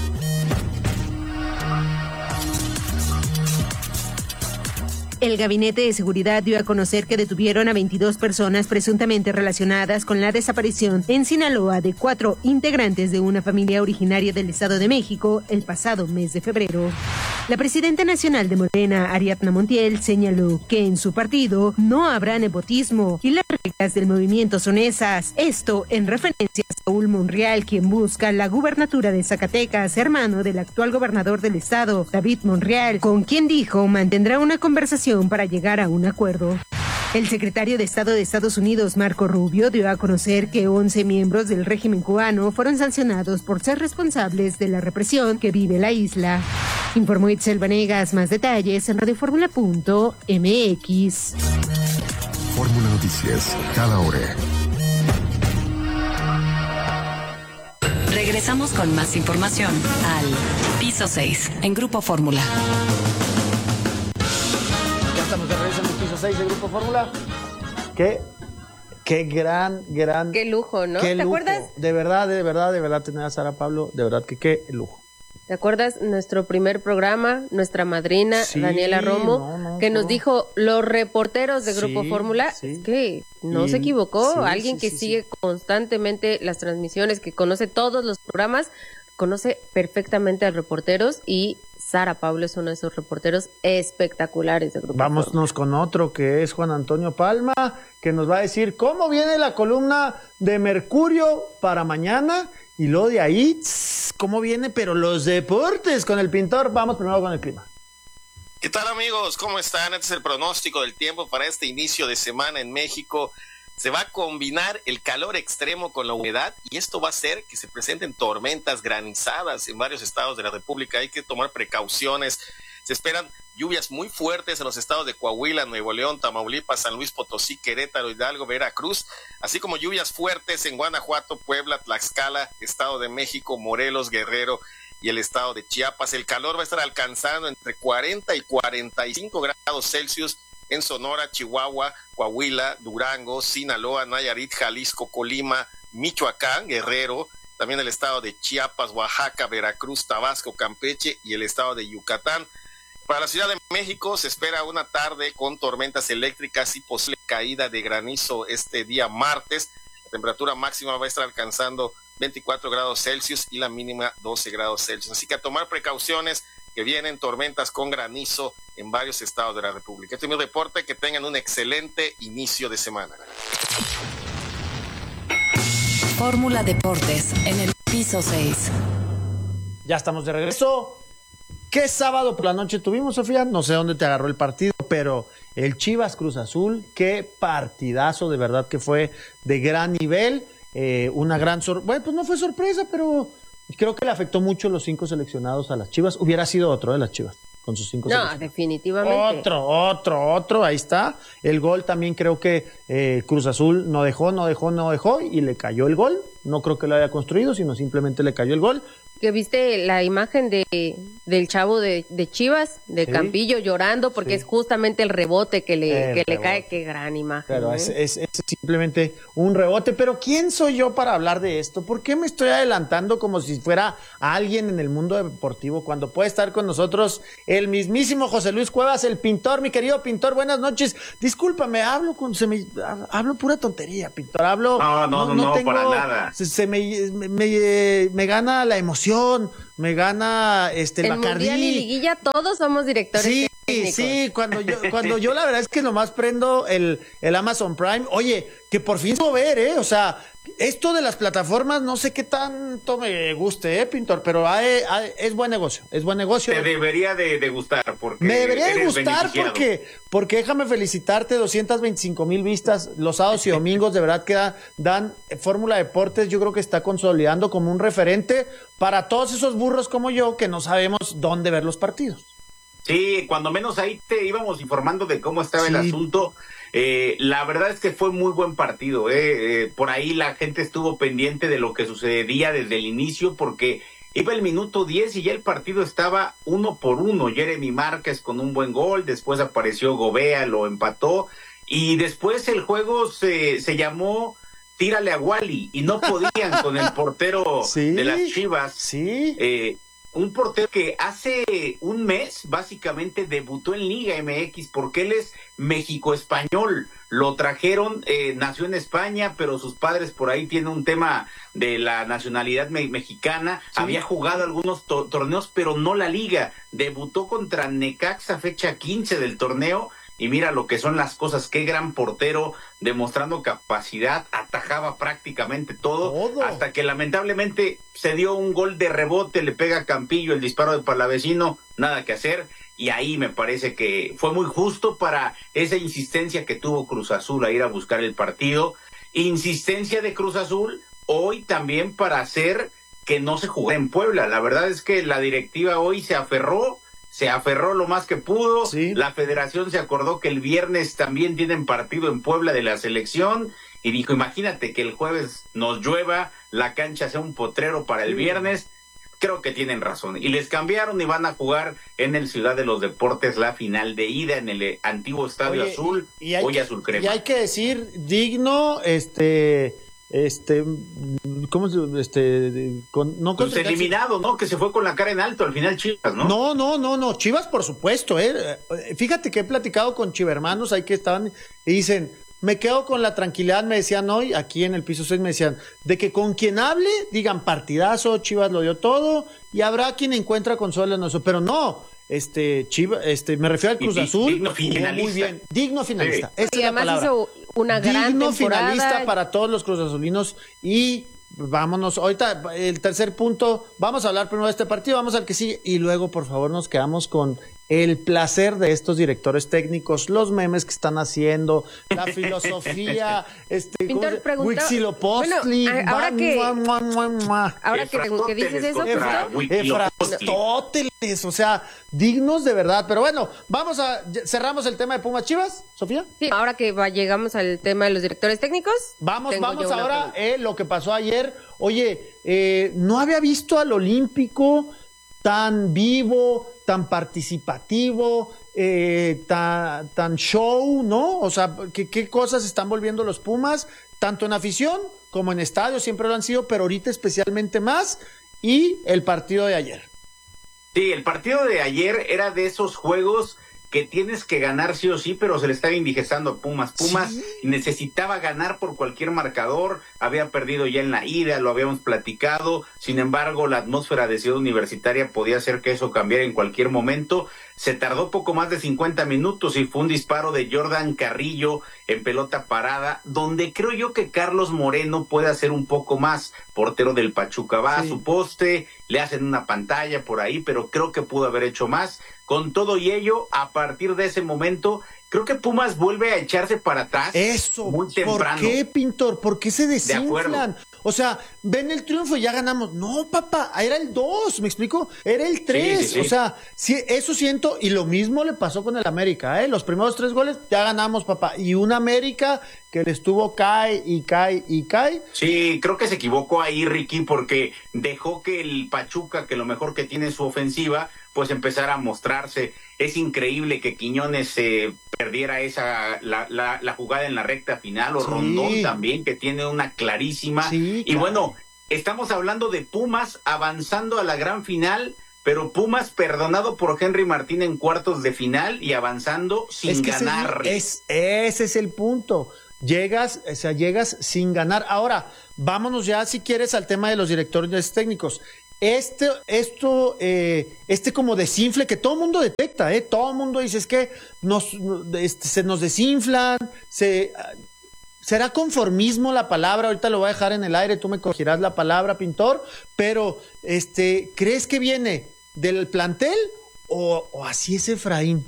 El Gabinete de Seguridad dio a conocer que detuvieron a veintidós personas presuntamente relacionadas con la desaparición en Sinaloa de cuatro integrantes de una familia originaria del Estado de México el pasado mes de febrero. La presidenta nacional de Morena, Ariadna Montiel, señaló que en su partido no habrá nepotismo y las reglas del movimiento son esas. Esto en referencia a Saúl Monreal, quien busca la gubernatura de Zacatecas, hermano del actual gobernador del estado, David Monreal, con quien dijo mantendrá una conversación para llegar a un acuerdo. El secretario de Estado de Estados Unidos, Marco Rubio, dio a conocer que once miembros del régimen cubano fueron sancionados por ser responsables de la represión que vive la isla. Informó Itzel Vanegas. Más detalles en radioformula punto m x. Fórmula Noticias, cada hora. Regresamos con más información al Piso seis en Grupo Fórmula. Estamos de regreso en el Piso seis de Grupo Fórmula. Qué, qué gran, gran... Qué lujo, ¿no? Qué ¿Te lujo. acuerdas? De verdad, de verdad, de verdad tener a Sara Pablo, de verdad que qué lujo. ¿Te acuerdas nuestro primer programa, nuestra madrina, Sí, Daniela Romo, no, no, que nos no. dijo los reporteros de Grupo Sí, Fórmula? sí. Es que no Y- se equivocó. sí, Alguien sí, que sí, sigue constantemente las transmisiones, que conoce todos los programas, conoce perfectamente a los reporteros, y Sara Pablo es uno de esos reporteros espectaculares de Grupo Fórmula. Vámonos con otro que es Juan Antonio Palma, que nos va a decir cómo viene la columna de Mercurio para mañana, y luego de ahí, tss, cómo viene, pero los deportes con el pintor. Vamos primero con el clima. ¿Qué tal, amigos? ¿Cómo están? Este es el pronóstico del tiempo para este inicio de semana en México. Se va a combinar el calor extremo con la humedad, y esto va a hacer que se presenten tormentas granizadas en varios estados de la República. Hay que tomar precauciones. Se esperan lluvias muy fuertes en los estados de Coahuila, Nuevo León, Tamaulipas, San Luis Potosí, Querétaro, Hidalgo, Veracruz, así como lluvias fuertes en Guanajuato, Puebla, Tlaxcala, Estado de México, Morelos, Guerrero y el estado de Chiapas. El calor va a estar alcanzando entre cuarenta y cuarenta y cinco grados Celsius en Sonora, Chihuahua, Coahuila, Durango, Sinaloa, Nayarit, Jalisco, Colima, Michoacán, Guerrero, también el estado de Chiapas, Oaxaca, Veracruz, Tabasco, Campeche y el estado de Yucatán. Para la Ciudad de México se espera una tarde con tormentas eléctricas y posible caída de granizo este día martes. La temperatura máxima va a estar alcanzando veinticuatro grados Celsius y la mínima doce grados Celsius. Así que a tomar precauciones, que vienen tormentas con granizo en varios estados de la República. Este es mi reporte. Que tengan un excelente inicio de semana. Fórmula Deportes en el Piso seis. Ya estamos de regreso. ¿Qué sábado por la noche tuvimos, Sofía? No sé dónde te agarró el partido, pero el Chivas Cruz Azul, qué partidazo, de verdad que fue de gran nivel. Eh, una gran sorpresa. Bueno, pues no fue sorpresa, pero creo que le afectó mucho los cinco seleccionados a las Chivas. Hubiera sido otro de las Chivas con sus cinco No, seleccionados. definitivamente. Otro, otro, otro, ahí está. El gol también creo que eh, Cruz Azul no dejó, no dejó, no dejó y le cayó el gol. No creo que lo haya construido, sino simplemente le cayó el gol. ¿Que viste la imagen de del chavo de, de Chivas, de sí. Campillo, llorando porque sí. es justamente el rebote que le, que le cae? Qué gran imagen. Claro, ¿eh? es, es, es simplemente un rebote. Pero ¿quién soy yo para hablar de esto? ¿Por qué me estoy adelantando como si fuera alguien en el mundo deportivo cuando puede estar con nosotros el mismísimo José Luis Cuevas, el pintor? Mi querido pintor, buenas noches. Discúlpame, hablo con, se me, hablo pura tontería, pintor. Hablo. No, no, no, no, no tengo, para nada. Se, se me, me, me, me gana la emoción, me gana este el, el Bacardí. Mundial y liguilla, todos somos directores sí, técnicos. Sí, cuando yo, cuando yo la verdad es que nomás prendo el, el Amazon Prime. Oye, que por fin puedo ver, ¿eh? O sea, esto de las plataformas no sé qué tanto me guste, ¿eh, pintor? Pero hay, hay, es buen negocio, es buen negocio. Te debería de, de gustar, porque me debería de gustar porque, porque déjame felicitarte, doscientas veinticinco mil vistas los sábados y domingos, de verdad que da, dan Fórmula Deportes, yo creo que está consolidando como un referente para todos esos burros como yo que no sabemos dónde ver los partidos. Sí, cuando menos ahí te íbamos informando de cómo estaba sí. el asunto. Eh, la verdad es que fue muy buen partido. Eh. Eh, por ahí la gente estuvo pendiente de lo que sucedía desde el inicio porque iba el minuto diez y ya el partido estaba uno por uno. Jeremy Márquez con un buen gol, después apareció Gobea, lo empató y después el juego se, se llamó Tírale a Wally y no podían con el portero ¿Sí? de las Chivas. Sí. Eh, un portero que hace un mes básicamente debutó en Liga M X porque él es México-español. Lo trajeron, eh, nació en España, pero sus padres por ahí tienen un tema de la nacionalidad me- mexicana. Sí. Había jugado algunos to- torneos, pero no la Liga. Debutó contra Necaxa, fecha quince del torneo. Y mira lo que son las cosas, qué gran portero, demostrando capacidad, atajaba prácticamente todo, todo, hasta que lamentablemente se dio un gol de rebote, le pega a Campillo el disparo de Palavecino, nada que hacer, y ahí me parece que fue muy justo para esa insistencia que tuvo Cruz Azul a ir a buscar el partido, insistencia de Cruz Azul hoy también para hacer que no se jugara en Puebla. La verdad es que la directiva hoy se aferró, se aferró lo más que pudo, sí. La federación se acordó que el viernes también tienen partido en Puebla de la selección y dijo, imagínate que el jueves nos llueva, la cancha sea un potrero para el viernes, creo que tienen razón, y les cambiaron y van a jugar en el Ciudad de los Deportes la final de ida en el antiguo Estadio Oye, Azul, y, y hoy que, azul crema. Y hay que decir, digno, este... Este, ¿cómo se este, con, no pues eliminado, ¿no? Que se fue con la cara en alto al final Chivas, ¿no? No, no, no, no, Chivas por supuesto, eh. Fíjate que he platicado con chivermanos ahí que estaban y dicen, me quedo con la tranquilidad, me decían hoy, aquí en el piso seis me decían, de que con quien hable, digan partidazo, Chivas lo dio todo, y habrá quien encuentra consuelo en eso, pero no, este, Chivas, este, me refiero al Cruz y, Azul, digno finalista. Muy bien, digno finalista, sí. Esa Y es la además palabra. hizo una gran digno temporada. finalista para todos los Cruz Azulinos y vámonos, ahorita el tercer punto, vamos a hablar primero de este partido, vamos al que sigue y luego por favor nos quedamos con el placer de estos directores técnicos, los memes que están haciendo, la filosofía, este, Pintor preguntó, Huitzilopochtli, bueno, ahora va, que mua, mua, mua, mua. ahora que, que dices eso, Efrastóteles, o sea, dignos de verdad, pero bueno, vamos a cerramos el tema de Pumas Chivas, Sofía. Sí, ahora que va, llegamos al tema de los directores técnicos. Vamos, vamos ahora eh, lo que pasó ayer. Oye, eh, no había visto al Olímpico tan vivo, tan participativo, eh, tan, tan show, ¿no? O sea, ¿qué, qué cosas están volviendo los Pumas, tanto en afición como en estadio, siempre lo han sido, pero ahorita especialmente más, y el partido de ayer. Sí, el partido de ayer era de esos juegos que tienes que ganar sí o sí, pero se le estaba indigestando a Pumas. Pumas ¿Sí? necesitaba ganar por cualquier marcador, había perdido ya en la ida, lo habíamos platicado, sin embargo la atmósfera de Ciudad Universitaria podía hacer que eso cambiara en cualquier momento. Se tardó poco más de cincuenta minutos y fue un disparo de Jordan Carrillo en pelota parada, donde creo yo que Carlos Moreno puede hacer un poco más, portero del Pachuca, va sí. a su poste, le hacen una pantalla por ahí, pero creo que pudo haber hecho más. Con todo y ello, a partir de ese momento, creo que Pumas vuelve a echarse para atrás. Eso, muy temprano. ¿Por qué, Pintor? ¿Por qué se desinflan? O sea, ven el triunfo y ya ganamos. No, papá, era el dos, ¿me explico? Era el tres. Sí, sí, sí. O sea, sí, eso siento, y lo mismo le pasó con el América, ¿eh? Los primeros tres goles ya ganamos, papá. Y un América que le estuvo cae y cae y cae. Sí, creo que se equivocó ahí, Ricky, porque dejó que el Pachuca, que lo mejor que tiene es su ofensiva, pues empezara a mostrarse. Es increíble que Quiñones eh, perdiera esa la, la, la jugada en la recta final, o sí. Rondón también, que tiene una clarísima. Sí, y claro. Bueno, estamos hablando de Pumas avanzando a la gran final, pero Pumas perdonado por Henry Martín en cuartos de final y avanzando sin es que ganar. Ese es, ese es el punto. Llegas, o sea, llegas sin ganar. Ahora, vámonos ya, si quieres, al tema de los directores técnicos. Este, esto, eh, este como desinfle que todo el mundo detecta, eh, todo el mundo dice es que nos, este, se nos desinflan, se, será conformismo la palabra, ahorita lo voy a dejar en el aire, tú me corregirás la palabra, Pintor, pero, este, ¿crees que viene del plantel o, o así es Efraín?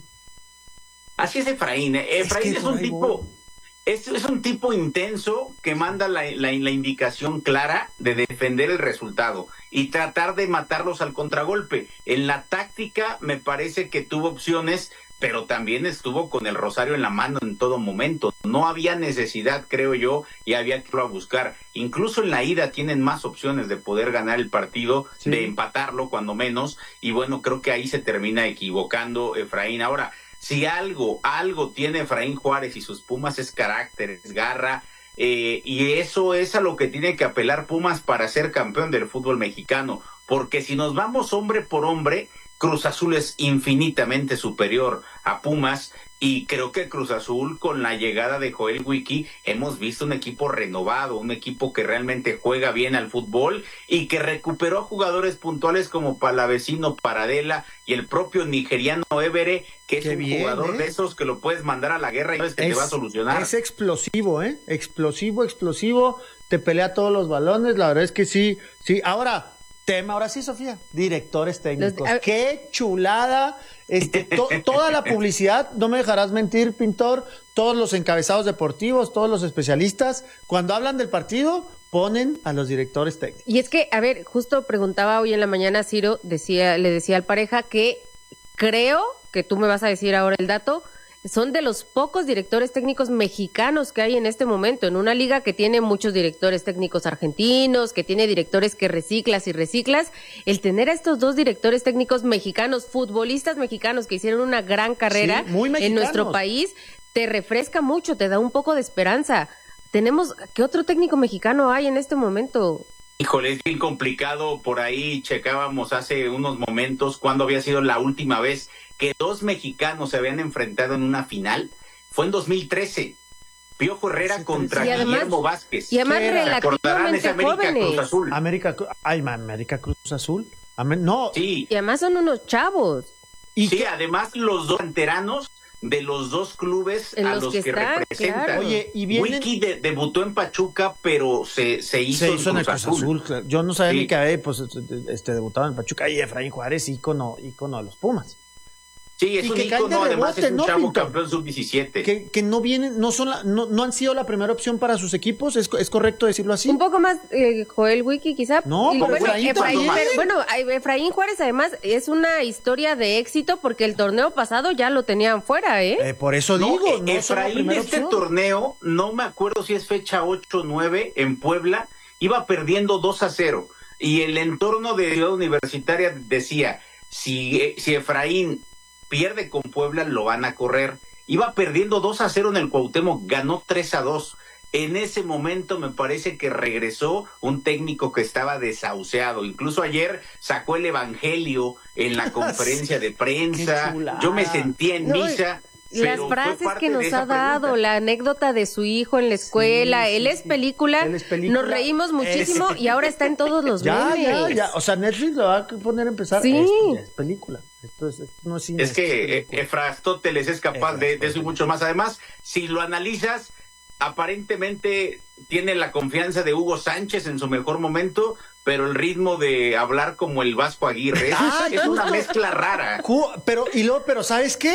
Así es Efraín, eh. Efraín es, es un tipo... Es, es un tipo intenso que manda la, la, la indicación clara de defender el resultado y tratar de matarlos al contragolpe. En la táctica me parece que tuvo opciones, pero también estuvo con el rosario en la mano en todo momento. No había necesidad, creo yo, y había que irlo a buscar. Incluso en la ida tienen más opciones de poder ganar el partido, sí. De empatarlo cuando menos, y bueno, creo que ahí se termina equivocando Efraín. Ahora, si algo, algo tiene Efraín Juárez y sus Pumas es carácter, es garra, eh, y eso es a lo que tiene que apelar Pumas para ser campeón del fútbol mexicano, porque si nos vamos hombre por hombre, Cruz Azul es infinitamente superior a Pumas, y creo que Cruz Azul, con la llegada de Joel Wiki, hemos visto un equipo renovado, un equipo que realmente juega bien al fútbol y que recuperó jugadores puntuales como Palavecino, Paradela y el propio nigeriano Evere, que es Qué un bien, jugador ¿eh? de esos que lo puedes mandar a la guerra y sabes que es, te va a solucionar. Es explosivo, ¿eh? Explosivo, explosivo, te pelea todos los balones, la verdad es que sí, sí. Ahora, tema, ahora sí, Sofía, directores técnicos. Los, ¡Qué chulada! Este, to, toda la publicidad, no me dejarás mentir, Pintor, todos los encabezados deportivos, todos los especialistas, cuando hablan del partido, ponen a los directores técnicos. Y es que, a ver, justo preguntaba hoy en la mañana, Ciro, decía, le decía al pareja que creo que tú me vas a decir ahora el dato, son de los pocos directores técnicos mexicanos que hay en este momento, en una liga que tiene muchos directores técnicos argentinos, que tiene directores que reciclas y reciclas. El tener a estos dos directores técnicos mexicanos, futbolistas mexicanos que hicieron una gran carrera sí, en nuestro país, te refresca mucho, te da un poco de esperanza. Tenemos, ¿qué otro técnico mexicano hay en este momento? Híjole, es bien complicado. Por ahí checábamos hace unos momentos cuándo había sido la última vez que dos mexicanos se habían enfrentado en una final. Fue en dos mil trece. Piojo Herrera sí, contra y además, Guillermo Vázquez. Y además relativamente ese América jóvenes. Cruz Azul. América, ay, América Cruz Azul. Amer, no. Sí. Y además son unos chavos. Y sí, que, además los dos canteranos de los dos clubes en a los, los que, que están, representan. Claro. Oye, y vienen... Wiki de, debutó en Pachuca, pero se, se hizo, se hizo en, en Cruz Cruz Azul. Azul. Yo no sabía sí. ni que había pues, este, debutado en Pachuca. Y Efraín Juárez, ícono, ícono de los Pumas. Sí, es y un que ícono, además rebote, es un ¿no, chavo Pintor? campeón sub diecisiete. Que, que no vienen, no son la, no, no han sido la primera opción para sus equipos, ¿es, es correcto decirlo así? Un poco más eh, Joel Wiki quizá. No, pero bueno, Efraín, Efraín, pero, bueno, Efraín Juárez además es una historia de éxito porque el torneo pasado ya lo tenían fuera, ¿eh? eh por eso no, digo, no Efraín este opción. Torneo, no me acuerdo si es fecha ocho o nueve en Puebla, iba perdiendo dos a cero y el entorno de Ciudad Universitaria decía, si, si Efraín pierde con Puebla, lo van a correr. Iba perdiendo dos a cero en el Cuauhtémoc, ganó tres a dos. En ese momento me parece que regresó un técnico que estaba desahuciado. Incluso ayer sacó el evangelio en la conferencia de prensa. Yo me sentía en no, misa. Las frases que nos ha dado, pregunta. La anécdota de su hijo en la escuela, sí, él, sí, es película, él es película, nos reímos muchísimo es... y ahora está en todos los ya, memes. Ya, ya, o sea, Netflix lo va a poner a empezar. Sí. Esto ya es película. Esto es, esto no es, cine, es que Efrastóteles es capaz de, de eso y mucho más. Además, si lo analizas, aparentemente tiene la confianza de Hugo Sánchez en su mejor momento, pero el ritmo de hablar como el Vasco Aguirre es, ah, es una mezcla rara. Pero, y luego, pero ¿sabes qué?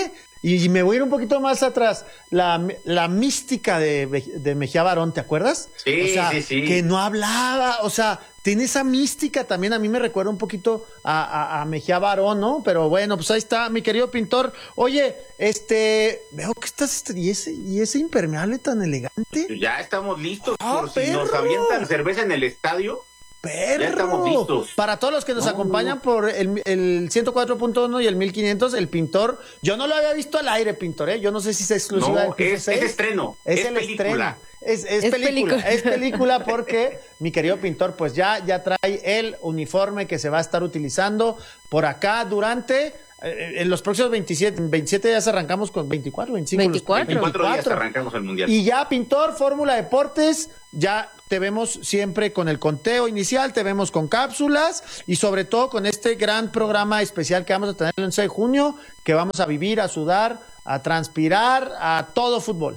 Y me voy a ir un poquito más atrás. La, la mística de, de Mejía Barón, ¿te acuerdas? Sí, o sea, sí, sí. Que no hablaba, o sea, tiene esa mística también. A mí me recuerda un poquito a, a, a Mejía Barón, ¿no? Pero bueno, pues ahí está, mi querido pintor. Oye, este, veo que estás, este, y ese, y ese impermeable tan elegante. Ya estamos listos ¡Ah, por si perro! nos avientan cerveza en el estadio. ¡Perro! Ya estamos listos. Para todos los que nos No, acompañan no. por el, el ciento cuatro punto uno y el mil quinientos, el pintor, yo no lo había visto al aire, pintor, ¿eh? Yo no sé si es exclusiva No, del piso es, seis. es estreno. Es, Es el película. estreno. Es, es, Es película, película. es película porque mi querido pintor pues ya, ya trae el uniforme que se va a estar utilizando por acá durante... eh, En los próximos veintisiete, veintisiete días arrancamos con veinticuatro, veinticinco. veinticuatro. veinticuatro días arrancamos el mundial. Y ya, pintor, Fórmula Deportes, ya te vemos siempre con el conteo inicial, te vemos con cápsulas y sobre todo con este gran programa especial que vamos a tener el once de junio, que vamos a vivir, a sudar, a transpirar, a todo fútbol.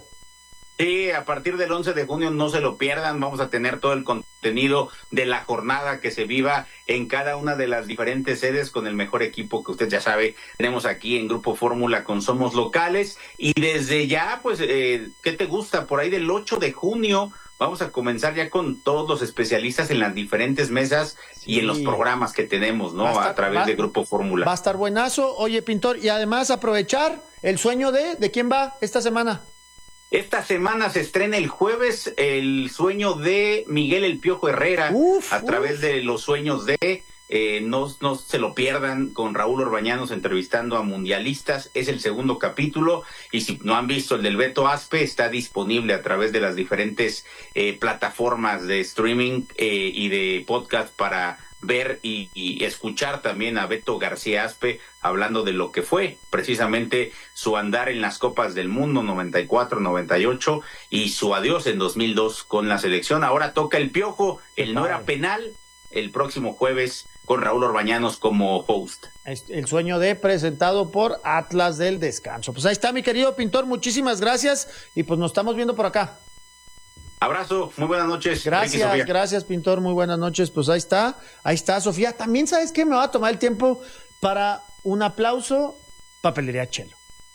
Sí, a partir del once de junio no se lo pierdan, vamos a tener todo el contenido de la jornada que se viva en cada una de las diferentes sedes con el mejor equipo que usted ya sabe, tenemos aquí en Grupo Fórmula con Somos Locales y desde ya, pues, eh, ¿qué te gusta? Por ahí del ocho de junio vamos a comenzar ya con todos los especialistas en las diferentes mesas sí. y en los programas que tenemos, ¿no? A, estar, a través va, de Grupo Fórmula. Va a estar buenazo, oye, pintor, y además aprovechar el sueño de, ¿de quién va esta semana? Esta semana se estrena el jueves el sueño de Miguel El Piojo Herrera uf, a uf. través de los sueños de, eh, no, no se lo pierdan, con Raúl Orbañanos entrevistando a mundialistas, es el segundo capítulo y si no han visto el del Beto Aspe está disponible a través de las diferentes eh, plataformas de streaming eh, y de podcast para ver y, y escuchar también a Beto García Aspe hablando de lo que fue precisamente su andar en las Copas del Mundo noventa y cuatro, noventa y ocho y su adiós en dos mil dos con la selección. Ahora toca el Piojo, el no era penal, el próximo jueves con Raúl Orbañanos como host. El sueño de presentado por Atlas del Descanso. Pues ahí está, mi querido pintor, muchísimas gracias y pues nos estamos viendo por acá. Abrazo, muy buenas noches. Gracias, Ricky, gracias, pintor, muy buenas noches. Pues ahí está, ahí está, Sofía. También, ¿sabes qué? Me va a tomar el tiempo para un aplauso, Papelería Chelo.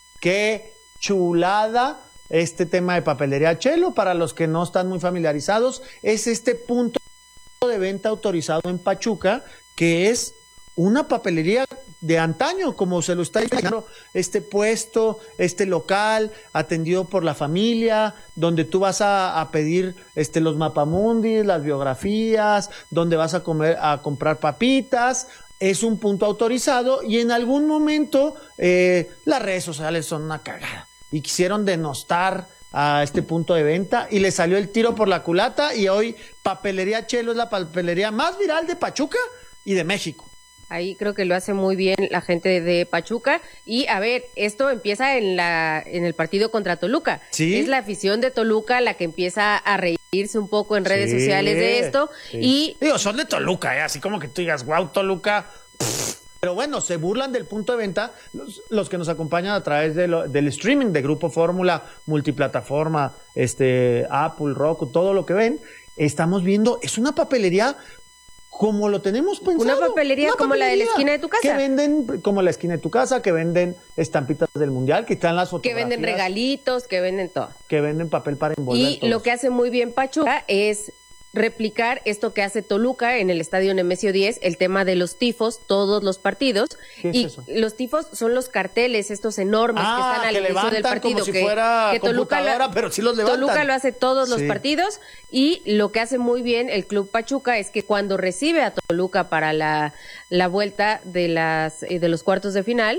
Qué chulada este tema de Papelería Chelo. Para los que no están muy familiarizados, es este punto de venta autorizado en Pachuca, que es una papelería de antaño, como se lo está diciendo, este puesto, este local, atendido por la familia, donde tú vas a, a pedir este los mapamundis, las biografías, donde vas a comer, a comprar papitas. Es un punto autorizado y en algún momento eh, las redes sociales son una cagada y quisieron denostar a este punto de venta y le salió el tiro por la culata y hoy Papelería Chelo es la papelería más viral de Pachuca y de México. Ahí creo que lo hace muy bien la gente de Pachuca. Y a ver, esto empieza en la en el partido contra Toluca. ¿Sí? Es la afición de Toluca la que empieza a reírse un poco en redes sí, sociales de esto. Sí. Y digo, son de Toluca, ¿eh? Así como que tú digas, wow, Toluca. Pff. Pero bueno, se burlan del punto de venta los, los que nos acompañan a través de lo, del streaming de Grupo Fórmula, multiplataforma, este, Apple, Roku, todo lo que ven. Estamos viendo, es una papelería como lo tenemos pensado. Una papelería una como papelería, la de la esquina de tu casa. Que venden como la esquina de tu casa, que venden estampitas del mundial, que están las fotografías. Que venden regalitos, que venden todo. Que venden papel para envolver. Y todos. Lo que hace muy bien Pachuca es replicar esto que hace Toluca en el estadio Nemesio diez, el tema de los tifos, todos los partidos. ¿Qué es y eso? Los tifos son los carteles, estos enormes ah, que están al que inicio del partido. Como si que, fuera que Toluca lo, pero sí los levantan. Toluca lo hace todos sí. los partidos y lo que hace muy bien el Club Pachuca es que cuando recibe a Toluca para la, la vuelta de, las, de los cuartos de final,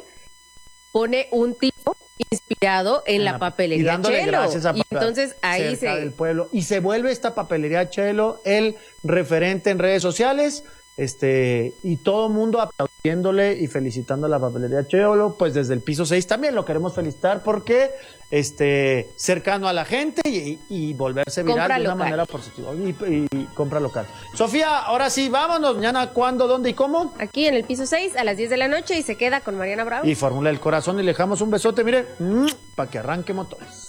pone un tifo inspirado en, en la, la papelería y dándole Chelo. Gracias a y entonces ahí se del pueblo y se vuelve esta papelería Chelo el referente en redes sociales, este y todo el mundo aplaudiéndole y felicitando a la papelería Chelo, pues desde el piso seis también lo queremos felicitar porque este cercano a la gente y, y volverse viral compra de una local. Manera positiva y, y compra local. Sofía, ahora sí, vámonos, mañana cuándo, dónde y cómo. Aquí en el piso seis a las diez de la noche y se queda con Mariana Bravo. Y Fórmula del Corazón y le dejamos un besote, mire, mmm, para que arranque motores.